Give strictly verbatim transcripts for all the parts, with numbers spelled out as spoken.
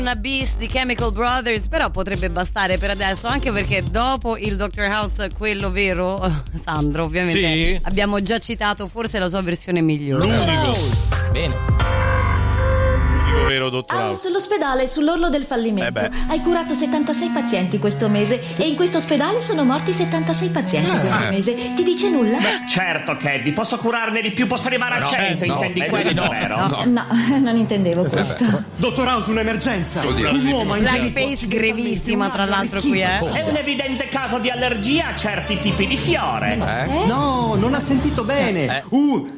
Una Beast di Chemical Brothers, però potrebbe bastare per adesso, anche perché dopo il doctor House, quello vero, Sandro, ovviamente sì. abbiamo già citato forse la sua versione migliore. L'unico. Bene. Vero, dottor House, l'ospedale è sull'orlo del fallimento. Eh Hai curato settantasei pazienti questo mese e in questo ospedale sono morti settantasei pazienti Eh. questo mese. Ti dice nulla? Beh, certo, Caddy, posso curarne di più, posso arrivare a No, cento, no, intendi eh, questo, no, vero? No, no, non intendevo questo. Dottor House, un'emergenza. Oddio. Un uomo in Blackface grevissima, tra l'altro, qui, eh. È un evidente caso di allergia a certi tipi di fiore. Eh? No, non ha sentito bene. Eh. Un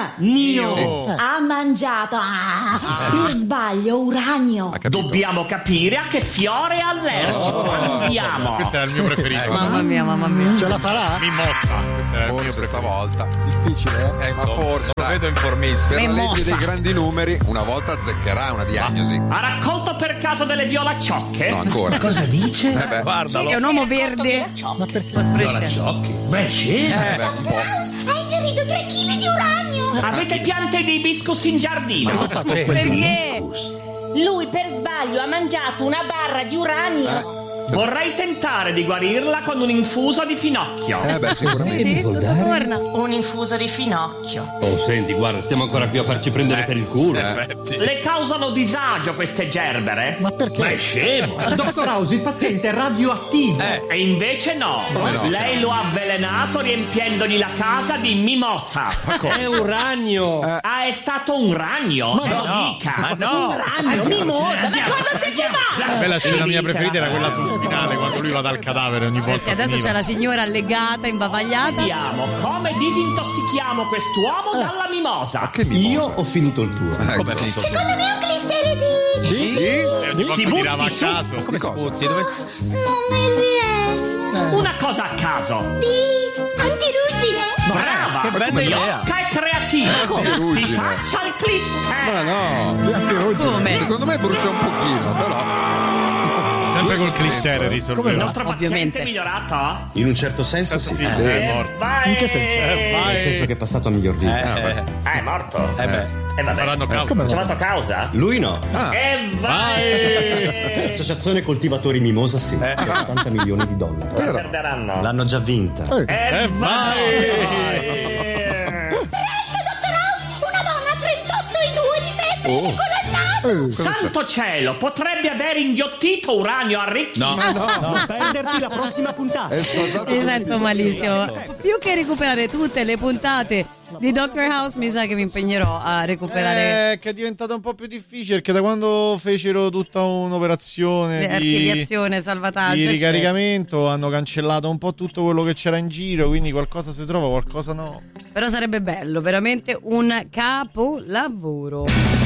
ranio. Ha mangiato ah, per sbaglio uranio. Dobbiamo capire a che fiore è allergico. Andiamo. Questo era il mio preferito. Mamma mia, mamma mia. Ce la farà? Mimossa. Questo era il mio Forse preferito. stavolta. Difficile, eh? Ma insomma, forse. lo dai, vedo informissimo. per la Mimossa. legge dei grandi numeri, una volta azzeccherà una diagnosi. Ha raccolto per caso delle violacciocche? No, ancora. Cosa dice? Eh beh, Guardalo. È un uomo verde. Ma perché? Lo spresce. Beh, sì. eh beh, un po'. Hai ingerito tre chili di uranio. Avete piante di hibiscus in giardino? Perché? Lui per sbaglio ha mangiato una barra di uranio. Vorrei tentare di guarirla con un infuso di finocchio. Eh beh, sicuramente. Sì, tutto torna. Un infuso di finocchio. Oh, senti, guarda, stiamo ancora qui a farci prendere per il culo. Le causano disagio queste gerbere? Ma perché? Ma è scemo! Dottor House, il paziente è radioattivo. E invece no. no? Lei lo ha avvelenato riempiendogli la casa di mimosa. È un ragno! Ah, è stato un ragno? Ma lo no, dica. ma no. Ragno, mimosa, ma cosa sei fumato? Beh, la scena mia preferita era quella sul finale, quando lui va dal cadavere ogni volta. Eh sì, adesso finiva. c'è la signora allegata, imbavagliata. Vediamo come disintossichiamo quest'uomo dalla mimosa. Che mimosa. Io ho finito il tuo. Eh, Come è finito? Secondo me è un clisteride. Di? Di? E ogni Si volta tirava a butti su. caso. Come si cosa? butti? Dove... Non mi viene. Una cosa a caso. Di antirugine. Brava. che bella idea. Gnocca e creativa. Si Antirugine. faccia il clister. Ma no. Come? Secondo me brucia un pochino, però. Sempre col clister Il risolveva. nostro paziente Ovviamente. è migliorato? In un certo senso sì. Sì, Eh, è morto. vai. In che senso? Eh, vai. Nel senso che è passato a miglior vita. Eh, Ah, è morto? eh beh. E vabbè. Faranno causa. Come Ci ha fatto causa? Lui no. E vai. L'associazione Coltivatori Mimosa sì. Per ottanta milioni di dollari. Perderanno. L'hanno già vinta. E Eh, vai. Presto, dottor House. Una donna ha trentotto e due di febbre Oh. con il naso. Santo cielo, potrebbe aver inghiottito uranio a ricchi? No. Non perderti la prossima puntata. È sposato. Mi sento malissimo. Più che recuperare tutte le puntate di doctor House, mi sa che mi impegnerò a recuperare Eh, che è diventato un po' più difficile perché da quando fecero tutta un'operazione le di, archiviazione, salvataggio, di cioè. ricaricamento, hanno cancellato un po' tutto quello che c'era in giro, quindi qualcosa si trova, qualcosa no. Però sarebbe bello, veramente un capolavoro.